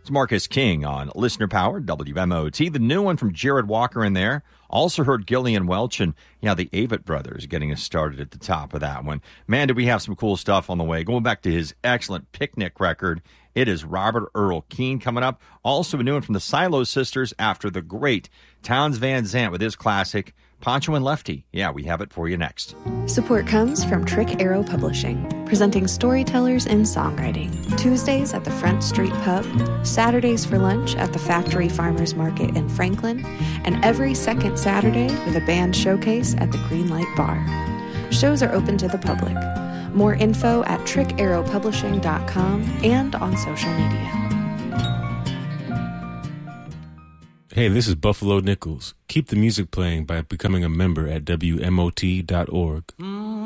It's Marcus King on Listener Power, WMOT. The new one from Jared Walker in there. Also heard Gillian Welch and, the Avett Brothers getting us started at the top of that one. Man, did we have some cool stuff on the way. Going back to his excellent Picnic record, it is Robert Earl Keen coming up. Also a new one from the Silo Sisters after the great Townes Van Zandt with his classic, Poncho and Lefty. Yeah, we have it for you next. Support comes from Trick Arrow Publishing, presenting storytellers in songwriting. Tuesdays at the Front Street Pub, Saturdays for lunch at the Factory Farmers Market in Franklin, and every second Saturday with a band showcase at the Greenlight Bar. Shows are open to the public. More info at trickarrowpublishing.com and on social media. Hey, this is Buffalo Nichols. Keep the music playing by becoming a member at WMOT.org.